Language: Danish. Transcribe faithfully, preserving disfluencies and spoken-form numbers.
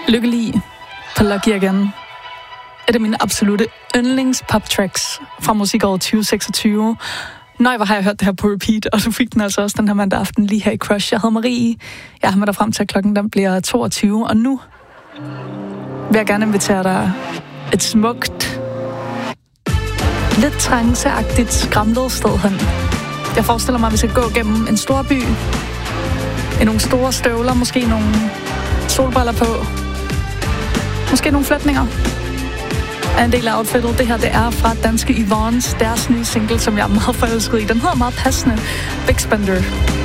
Lykkelig på Lucky Again. Et af mine absolutte yndlings pop tracks fra musikåret tyve seksogtyve. Nej, hvor har jeg hørt det her på repeat, og du fik den altså også den her mandag aften lige her i Crush. Jeg hedder Marie. Jeg har med dig frem til, at klokken den bliver toogtyve, og nu vil jeg gerne invitere dig et smukt, lidt tranceagtigt skramlet sted hen. Jeg forestiller mig, at vi skal gå gennem en stor by, i nogle store støvler, måske nogle solbriller på, måske nogle flætninger er en del af outfittet. Det her, det er fra danske Yvonne's, deres nye single, som jeg er meget forelsket i. Den hedder meget passende Big Spender.